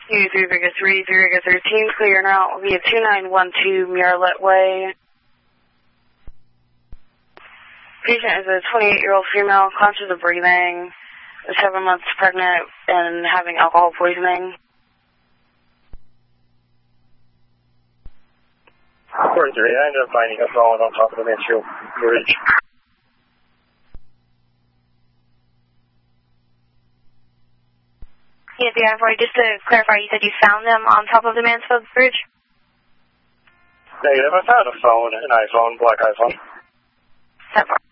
U3 Vega 3, Vega 13, clear now via 2912 Muirlet Way. Patient is a 28-year-old female, conscious of breathing, 7 months pregnant, and having alcohol poisoning. 43, I ended up finding a phone on top of the Mansfield Bridge. Yeah, just to clarify, you said you found them on top of the Mansfield Bridge? Negative, I found a phone, an iPhone, black iPhone. That far.